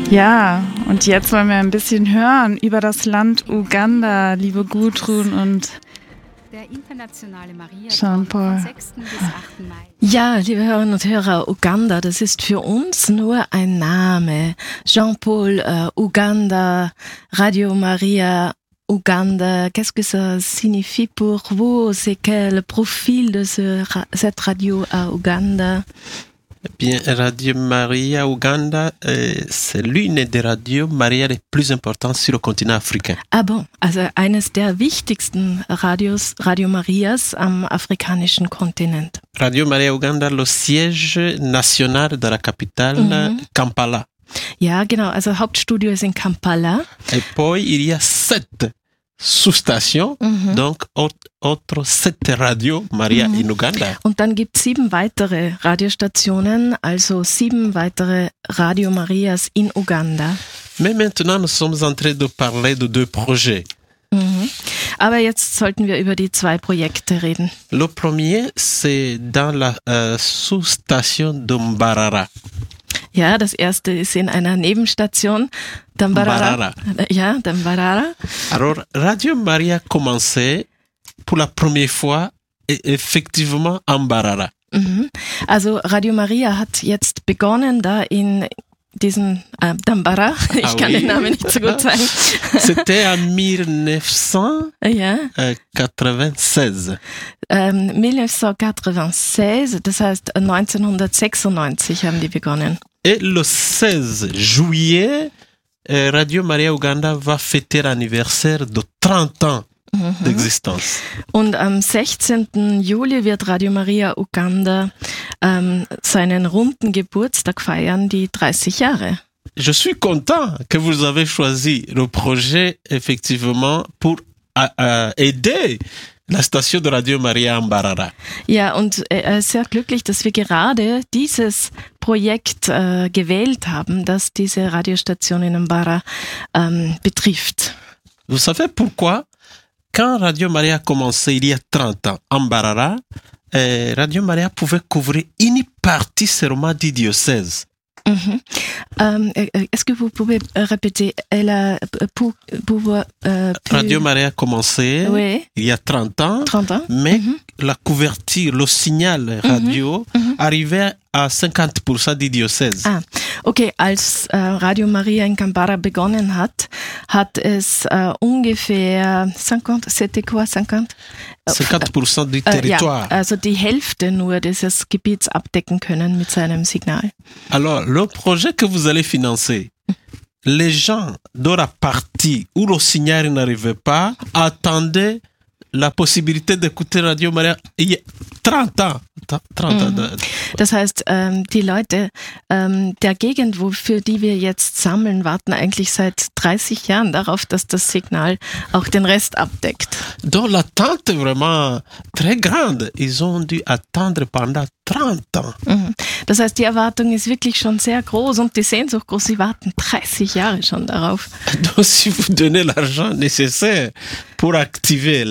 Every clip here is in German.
Ja, und jetzt wollen wir ein bisschen hören über das Land Uganda, liebe Gudrun und Jean-Paul. Ja, liebe Hörerinnen und Hörer, Uganda, das ist für uns nur ein Name. Jean-Paul, Uganda, Radio Maria, Uganda, qu'est-ce que ça signifie pour vous? C'est quel profil de cette radio à Uganda? Bien, Radio Maria Uganda, c'est l'une des radios Maria les plus importantes sur le continent africain. Ah bon, also eines der wichtigsten Radios, Radio Marias am afrikanischen Kontinent. Radio Maria Uganda, le siège national de la capitale, Kampala. Ja, genau, also Hauptstudio ist in Kampala. Et puis, il y a 7 sous-stations, donc autres 7 radios Maria in Uganda. Und dann gibt es 7 weitere Radiostationen, also 7 weitere Radio Marias in Uganda. Mais maintenant, nous sommes en train de parler de 2 projets. Aber jetzt sollten wir über die 2 Projekte reden. Le premier, c'est dans la sous-station de Mbarara. Ja, das erste ist in einer Nebenstation, Mbarara. Ja, Mbarara. Alors, Radio Maria a commencé pour la première fois effectivement à Mbarara. Also Radio Maria hat jetzt begonnen da in diesen Dambara, ich kann den Namen nicht so gut sagen. C'était en 1996. 1996, das heißt 1996 haben die begonnen. Et le 16 juillet, Radio Maria Uganda va fêter l'anniversaire de 30 ans d'existence. Und am 16. Juli wird Radio Maria Uganda seinen runden Geburtstag feiern, die 30 Jahre. Je suis content que vous avez choisi le projet effectivement pour aider la station de Radio Maria Mbarara. Ja, und sehr glücklich, dass wir gerade dieses Projekt gewählt haben, das diese Radiostation in Mbarara betrifft. Vous savez pourquoi? Quand Radio Maria a commencé il y a 30 ans à Mbarara, Radio Maria pouvait couvrir une partie seulement du diocèse. Est-ce que vous pouvez répéter Radio Maria a commencé il y a 30 ans, mais la couverture, le signal radio arrivait à 50% du diocèse. Ah, okay, als Radio Maria in Kampala begonnen hat es ungefähr 50, c'était quoi 50? 50% du territoire. Ja, also die Hälfte nur dieses Gebiets abdecken können mit seinem Signal. Alors, le projet que vous allez financer, les gens de la partie où le signal n'arrivait pas attendaient la possibilité d'écouter Radio Maria il y a 30 ans. 30 ans. Das heißt, die Leute der Gegend, für die wir jetzt sammeln, warten eigentlich seit 30 Jahren darauf, dass das Signal auch den Rest abdeckt. Donc l'attente est vraiment très grande. Ils ont dû attendre pendant 30 ans. Das heißt, die Erwartung ist wirklich schon sehr groß und die Sehnsucht groß. Sie warten 30 Jahre schon darauf. Donc si vous donnez l'argent nécessaire pour activer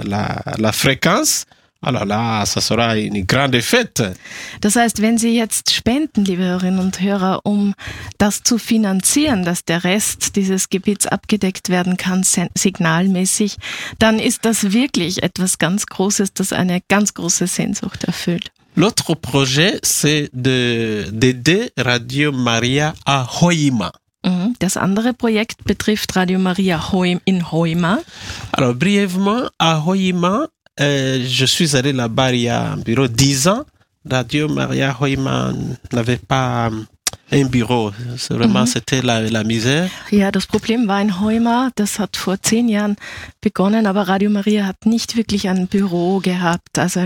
la fréquence, alors là, ça sera une grande fête. Das heißt, wenn Sie jetzt spenden, liebe Hörerinnen und Hörer, um das zu finanzieren, dass der Rest dieses Gebiets abgedeckt werden kann, signalmäßig, dann ist das wirklich etwas ganz Großes, das eine ganz große Sehnsucht erfüllt. L'autre projet, c'est d'aider Radio Maria à Hoima. Das andere Projekt betrifft Radio Maria in Hoima. Alors, brièvement, à Hoima, je suis allé là-bas il y a environ 10 ans. Radio Maria Hoima n'avait pas un bureau. C'était la misère. Ja, das Problem war in Hoima, das hat vor 10 Jahren begonnen, aber Radio Maria hat nicht wirklich ein Büro gehabt, also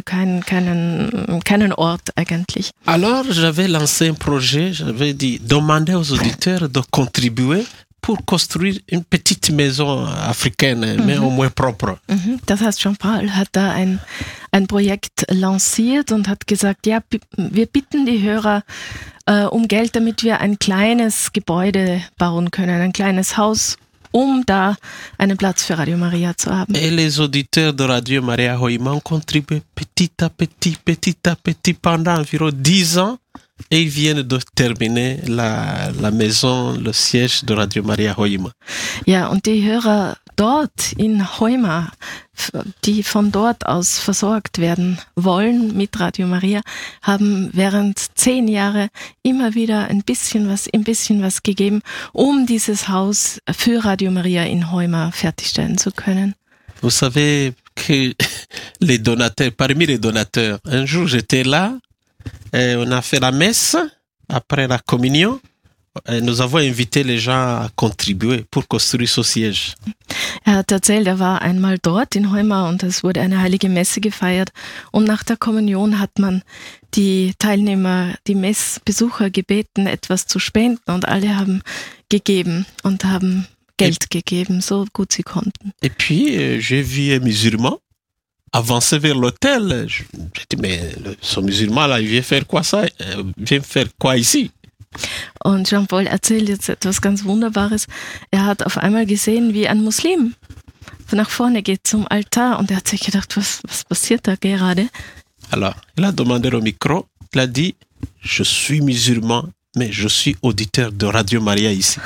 keinen Ort eigentlich. Alors, j'avais lancé un projet, j'avais dit, demander aux auditeurs de contribuer pour construire une petite maison africaine, mais au moins propre. Das heißt, Jean-Paul hat da ein Projekt lanciert und hat gesagt, ja, wir bitten die Hörer um Geld, damit wir ein kleines Gebäude bauen können, ein kleines Haus, um da einen Platz für Radio Maria zu haben. Et les auditeurs de Radio Maria Hoima ont contribué petit à petit pendant environ 10 ans et ils viennent de terminer la maison, le siège de Radio Maria Hoima. Ja, und die Hörer dort in Hoima, die von dort aus versorgt werden wollen mit Radio Maria, haben während 10 Jahre immer wieder ein bisschen was gegeben, um dieses Haus für Radio Maria in Hoima fertigstellen zu können. Vous savez que les donateurs, parmi les donateurs, un jour j'étais là, et on a fait la messe après la communion. Nous avons invité les gens à contribuer pour construire ce siège. Er hat erzählt, er war einmal dort in Hoima und es wurde eine heilige Messe gefeiert. Und nach der Kommunion hat man die Teilnehmer, die Messbesucher gebeten, etwas zu spenden. Und alle haben gegeben und haben Geld gegeben, so gut sie konnten. Et puis, j'ai vu un musulman avancer vers l'hôtel. J'ai dit, mais ce musulman-là, il vient faire quoi ça? Il vient faire quoi ici? Und Jean-Paul erzählt jetzt etwas ganz Wunderbares. Er hat auf einmal gesehen, wie ein Muslim nach vorne geht zum Altar und er hat sich gedacht, was passiert da gerade? Alors, il a demandé au micro, il a dit, je suis musulman, mais je suis auditeur de Radio Maria ici.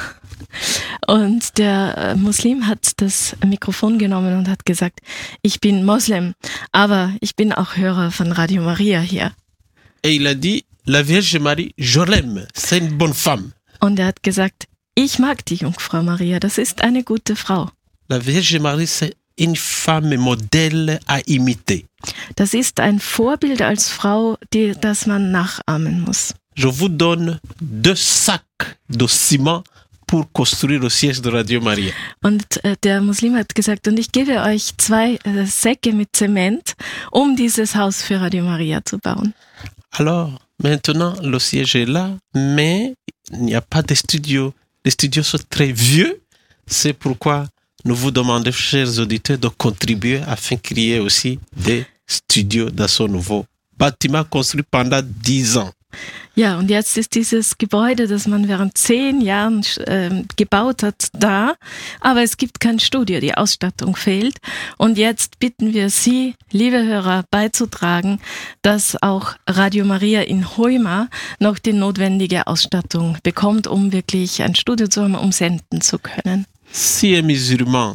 Und der Muslim hat das Mikrofon genommen und hat gesagt, ich bin Moslem, aber ich bin auch Hörer von Radio Maria hier. Et il a dit, la Vierge Marie, je l'aime, c'est une bonne femme. Und er hat gesagt, ich mag die Jungfrau Maria, das ist eine gute Frau. La Vierge Marie, c'est une femme modèle à imiter. Das ist ein Vorbild als Frau, das man nachahmen muss. Je vous donne 2 sacs de ciment pour construire le siège de Radio Maria. Und der Muslim hat gesagt, und ich gebe euch 2 Säcke mit Zement, um dieses Haus für Radio Maria zu bauen. Alors, maintenant, le siège est là, mais il n'y a pas de studio. Les studios sont très vieux. C'est pourquoi nous vous demandons, chers auditeurs, de contribuer afin qu'il y ait aussi des studios dans ce nouveau bâtiment construit pendant 10 ans. Ja, und jetzt ist dieses Gebäude, das man während 10 Jahren gebaut hat, da, aber es gibt kein Studio, die Ausstattung fehlt. Und jetzt bitten wir Sie, liebe Hörer, beizutragen, dass auch Radio Maria in Hoima noch die notwendige Ausstattung bekommt, um wirklich ein Studio zu haben, um senden zu können. Si un musulman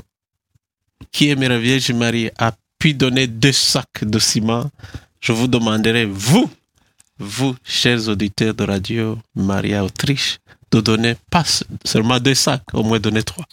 qui aime la Vierge Marie a pu donner 2 sacs de ciment, je vous demanderai, vous, chers auditeurs de Radio Maria Autriche, de donner pas seulement 2 sacs, au moins donner 3.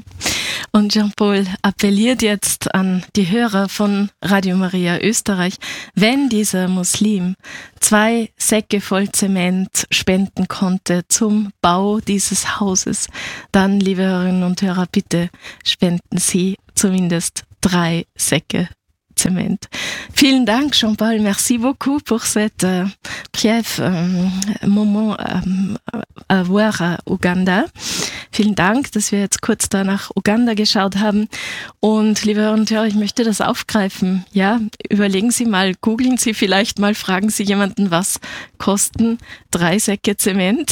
Und Jean-Paul appelliert jetzt an die Hörer von Radio Maria Österreich, wenn dieser Muslim 2 Säcke voll Zement spenden konnte zum Bau dieses Hauses, dann, liebe Hörerinnen und Hörer, bitte spenden Sie zumindest 3 Säcke Zement. Vielen Dank, Jean-Paul. Merci beaucoup pour cette bref moment à voir à Uganda. Vielen Dank, dass wir jetzt kurz da nach Uganda geschaut haben. Und liebe Hörer und Hörer, ich möchte das aufgreifen. Ja, überlegen Sie mal, googeln Sie vielleicht mal, fragen Sie jemanden, was kosten 3 Säcke Zement?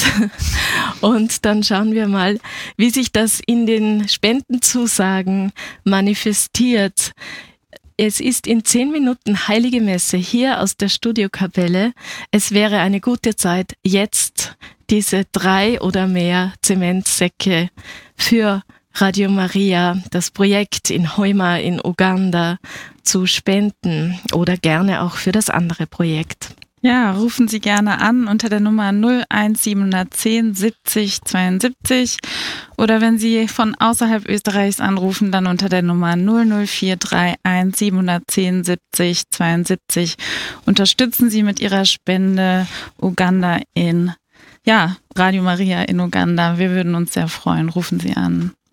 Und dann schauen wir mal, wie sich das in den Spendenzusagen manifestiert. Es ist in 10 Minuten Heilige Messe hier aus der Studiokapelle. Es wäre eine gute Zeit, jetzt diese 3 oder mehr Zementsäcke für Radio Maria, das Projekt in Hoima in Uganda, zu spenden oder gerne auch für das andere Projekt. Ja, rufen Sie gerne an unter der Nummer 01710 70 72 oder wenn Sie von außerhalb Österreichs anrufen, dann unter der Nummer 00431 710 70 72. Unterstützen Sie mit Ihrer Spende Uganda Radio Maria in Uganda. Wir würden uns sehr freuen. Rufen Sie an.